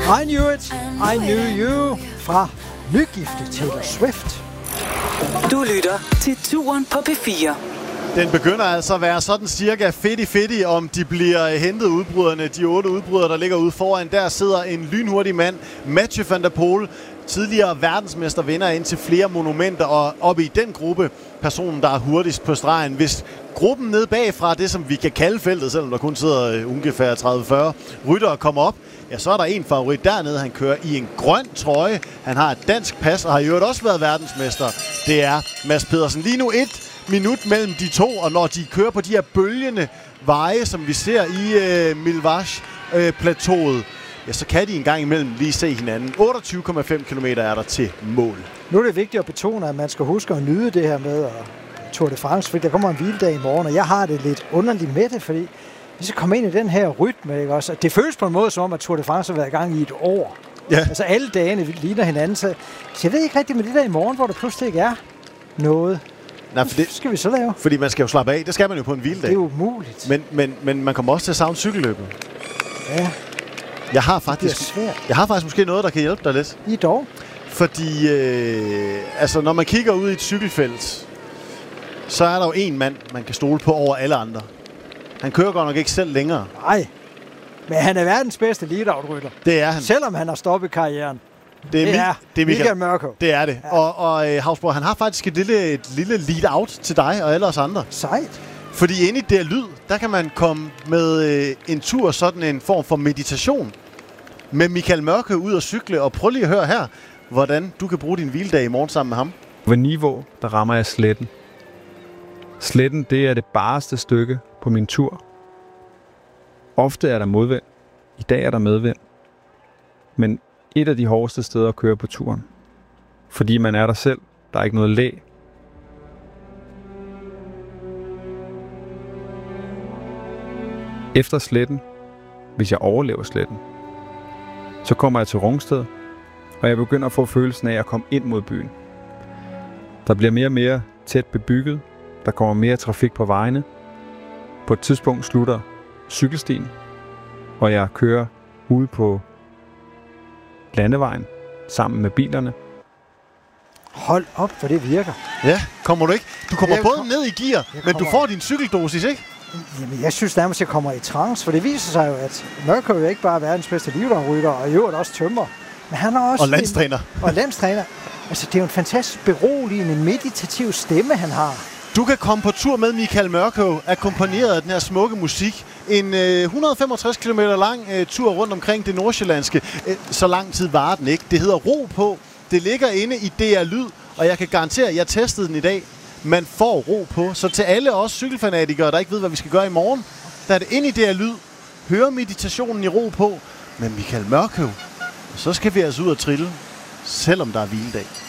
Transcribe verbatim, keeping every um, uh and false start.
I knew it, I knew you fra nygifte Taylor Swift. Du lytter til Touren på P fire. Den begynder altså at være sådan cirka fedt-fedt, om de bliver hentet udbryderne. De otte udbrydere, der ligger ude foran. Der sidder en lynhurtig mand, Mathieu van der Poel, tidligere verdensmester, vinder ind til flere monumenter, og oppe i den gruppe, personen, der er hurtigst på stregen. Hvis gruppen nede bagfra, det som vi kan kalde feltet, selvom der kun sidder ungefær tredive fyrre ryttere, kommer op, ja, så er der en favorit dernede. Han kører i en grøn trøje. Han har et dansk pas, og har i øvrigt også været verdensmester. Det er Mads Pedersen. Lige nu et minut mellem de to, og når de kører på de her bølgende veje, som vi ser i øh, Milvash-plateauet, øh, ja, så kan de en gang imellem lige se hinanden. otteogtyve komma fem kilometer er der til mål. Nu er det vigtigt at betone, at man skal huske at nyde det her med Tour de France, fordi der kommer en hviledag i morgen, og jeg har det lidt underligt med det, fordi vi skal komme ind i den her rytme, ikke også? Det føles på en måde som om, at Tour de France har været i gang i et år. Ja. Altså alle dagene ligner hinanden, så, så jeg ved ikke rigtigt med det der i morgen, hvor der pludselig ikke er noget. Nej, for det skal vi så lave? Fordi man skal jo slappe af. Det skal man jo på en hviledag. Det er jo umuligt. Men, men, men man kommer også til at savne cykelløbet. Ja. Jeg har faktisk, jeg har faktisk måske noget, der kan hjælpe dig lidt. I dog? Fordi, øh, altså, når man kigger ud i et cykelfelt, så er der jo en mand, man kan stole på over alle andre. Han kører godt nok ikke selv længere. Nej, men han er verdens bedste lead-out-rytter. Det er han. Selvom han har stoppet karrieren. Det er, det Mi- er, det er Michael Mørkøv. Det er det. Ja. Og, og øh, Havsborg, han har faktisk et lille, et lille lead-out til dig og alle os andre. Sejt. Fordi inde i det lyd, der kan man komme med øh, en tur, sådan en form for meditation med Michael Mørkøv ud og cykle. Og prøv lige at høre her, hvordan du kan bruge din hviledag i morgen sammen med ham. Ved niveau, der rammer jeg sletten. Sletten, det er det bareste stykke på min tur. Ofte er der modvind. I dag er der medvind. Men et af de hårdeste steder at køre på turen. Fordi man er der selv. Der er ikke noget læ. Efter sletten, hvis jeg overlever sletten, så kommer jeg til Rungsted, og jeg begynder at få følelsen af at komme ind mod byen. Der bliver mere og mere tæt bebygget. Der kommer mere trafik på vejene. På et tidspunkt slutter cykelstien, og jeg kører ude på landevejen sammen med bilerne. Hold op, for det virker. Ja, kommer du ikke? Du kommer jeg både kom... ned i gear, men kommer... du får din cykeldosis, ikke? Jamen, jeg synes nærmest, jeg kommer i trance, for det viser sig jo, at Mørkøv er ikke bare verdens bedste livvandrytter, og i øvrigt også tømmer. Men han er også... Og landstræner. En... Og landstræner. Altså, det er jo en fantastisk beroligende, meditativ stemme, han har. Du kan komme på tur med Michael Mørkøv, akkompagneret af den her smukke musik. En øh, et hundrede og femogtres kilometer lang øh, tur rundt omkring det nordsjællandske. Øh, så lang tid varer den ikke. Det hedder Ro på. Det ligger inde i D R Lyd, og jeg kan garantere, at jeg testede den i dag. Man får ro på. Så til alle os cykelfanatikere, der ikke ved, hvad vi skal gøre i morgen, der er det inde i D R Lyd. Høre meditationen i Ro på med Michael Mørkøv. Så skal vi altså ud og trille, selvom der er hviledag.